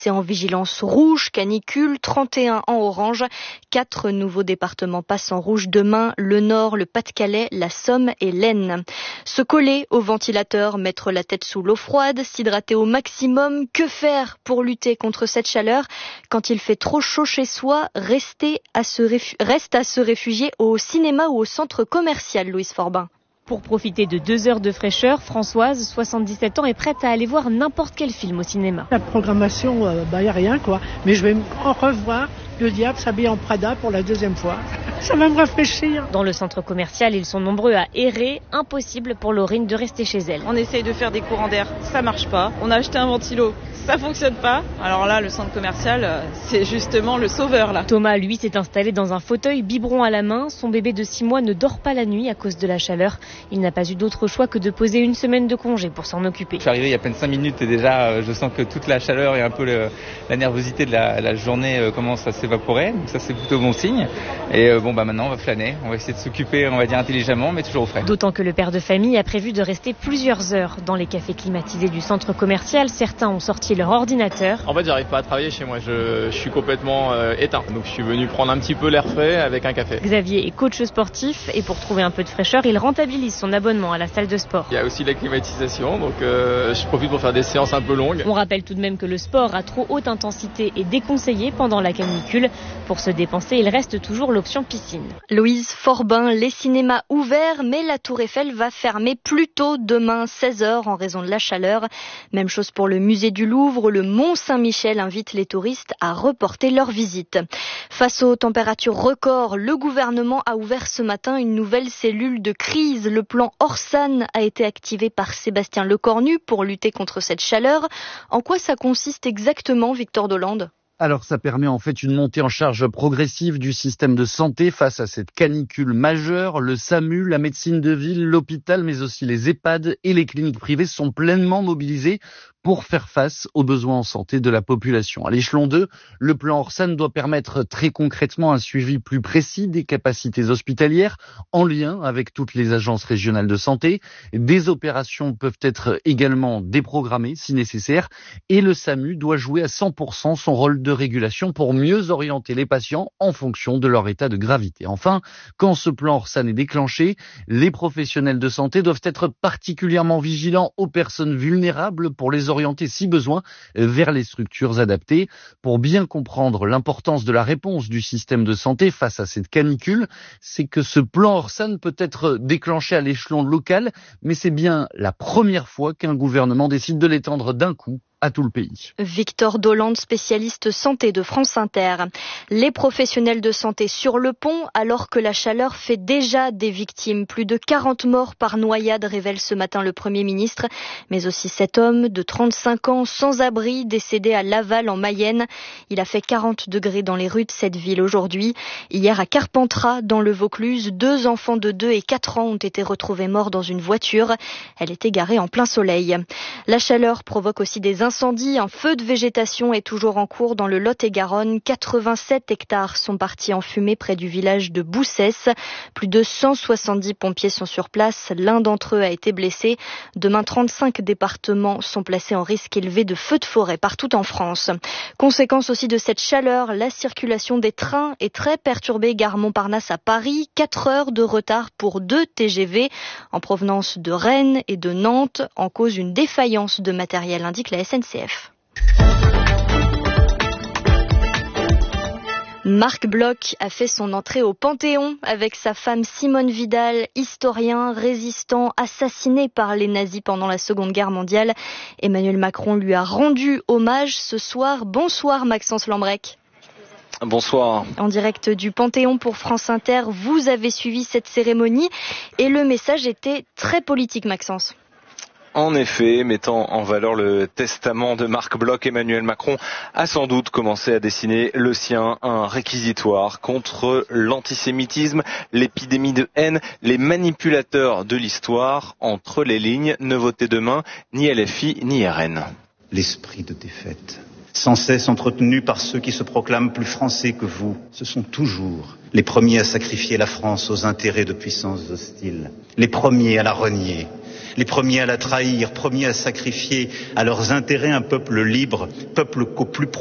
C'est en vigilance rouge, canicule, 31 en orange. 4 nouveaux départements passent en rouge demain, le Nord, le Pas-de-Calais, la Somme et l'Aisne. Se coller au ventilateur, mettre la tête sous l'eau froide, s'hydrater au maximum. Que faire pour lutter contre cette chaleur? Quand il fait trop chaud chez soi, reste à se réfugier au cinéma ou au centre commercial, Louise Forbin. Pour profiter de 2 heures de fraîcheur, Françoise, 77 ans, est prête à aller voir n'importe quel film au cinéma. La programmation, y a rien quoi. Mais je vais en revoir Le Diable s'habille en Prada pour la 2e fois. Ça va me rafraîchir. Dans le centre commercial, ils sont nombreux à errer. Impossible pour Laurine de rester chez elle. On essaye de faire des courants d'air, ça marche pas. On a acheté un ventilo, ça fonctionne pas. Alors là, le centre commercial, c'est justement le sauveur là. Thomas, lui, s'est installé dans un fauteuil biberon à la main. Son bébé de 6 mois ne dort pas la nuit à cause de la chaleur. Il n'a pas eu d'autre choix que de poser une semaine de congé pour s'en occuper. Je suis arrivé il y a à peine 5 minutes et déjà je sens que toute la chaleur et un peu la nervosité de la journée commence à s'évaporer. Donc ça c'est plutôt bon signe. Et maintenant on va flâner, on va essayer de s'occuper, on va dire intelligemment mais toujours au frais. D'autant que le père de famille a prévu de rester plusieurs heures dans les cafés climatisés du centre commercial. Certains ont sorti leur ordinateur. En fait j'arrive pas à travailler chez moi, je suis complètement éteint. Donc je suis venu prendre un petit peu l'air frais avec un café. Xavier est coach sportif et pour trouver un peu de fraîcheur, il rentabilise son abonnement à la salle de sport. Il y a aussi la climatisation, donc je profite pour faire des séances un peu longues. On rappelle tout de même que le sport à trop haute intensité est déconseillé pendant la canicule. Pour se dépenser, il reste toujours l'option piscine. Louise Forbin, les cinémas ouverts, mais la Tour Eiffel va fermer plus tôt demain 16h en raison de la chaleur. Même chose pour le musée du Louvre. Le Mont Saint-Michel invite les touristes à reporter leur visite. Face aux températures records, le gouvernement a ouvert ce matin une nouvelle cellule de crise. Le plan Orsan a été activé par Sébastien Lecornu pour lutter contre cette chaleur. En quoi ça consiste exactement, Victor Dolande ? Alors ça permet en fait une montée en charge progressive du système de santé face à cette canicule majeure. Le SAMU, la médecine de ville, l'hôpital, mais aussi les EHPAD et les cliniques privées sont pleinement mobilisés pour faire face aux besoins en santé de la population. À l'échelon 2, le plan Orsan doit permettre très concrètement un suivi plus précis des capacités hospitalières en lien avec toutes les agences régionales de santé. Des opérations peuvent être également déprogrammées si nécessaire et le SAMU doit jouer à 100% son rôle de régulation pour mieux orienter les patients en fonction de leur état de gravité. Enfin, quand ce plan Orsan est déclenché, les professionnels de santé doivent être particulièrement vigilants aux personnes vulnérables pour les orienter si besoin vers les structures adaptées. Pour bien comprendre l'importance de la réponse du système de santé face à cette canicule, c'est que ce plan Orsan peut être déclenché à l'échelon local, mais c'est bien la première fois qu'un gouvernement décide de l'étendre d'un coup à tout le pays. Victor Dolande, spécialiste santé de France Inter. Les professionnels de santé sur le pont, alors que la chaleur fait déjà des victimes. Plus de 40 morts par noyade, révèle ce matin le Premier ministre. Mais aussi cet homme de 35 ans, sans abri, décédé à Laval en Mayenne. Il a fait 40 degrés dans les rues de cette ville aujourd'hui. Hier à Carpentras, dans le Vaucluse, 2 enfants de 2 et 4 ans ont été retrouvés morts dans une voiture. Elle était garée en plein soleil. La chaleur provoque aussi des incendies. Un feu de végétation est toujours en cours dans le Lot-et-Garonne. 87 hectares sont partis en fumée près du village de Boussès. Plus de 170 pompiers sont sur place. L'un d'entre eux a été blessé. Demain, 35 départements sont placés en risque élevé de feux de forêt partout en France. Conséquence aussi de cette chaleur, la circulation des trains est très perturbée. Gare Montparnasse à Paris, 4 heures de retard pour 2 TGV en provenance de Rennes et de Nantes. En cause une défaillance de matériel, indique la SNCF. Marc Bloch a fait son entrée au Panthéon avec sa femme Simone Vidal, historien, résistant, assassiné par les nazis pendant la Seconde Guerre mondiale. Emmanuel Macron lui a rendu hommage ce soir. Bonsoir Maxence Lambrec. Bonsoir. En direct du Panthéon pour France Inter, vous avez suivi cette cérémonie et le message était très politique, Maxence. En effet, mettant en valeur le testament de Marc Bloch, Emmanuel Macron a sans doute commencé à dessiner le sien, un réquisitoire contre l'antisémitisme, l'épidémie de haine, les manipulateurs de l'histoire. Entre les lignes, ne votez demain ni LFI ni RN. L'esprit de défaite, sans cesse entretenu par ceux qui se proclament plus français que vous, ce sont toujours les premiers à sacrifier la France aux intérêts de puissances hostiles, les premiers à la renier. les premiers à la trahir, premiers à sacrifier à leurs intérêts un peuple libre, peuple qu'au plus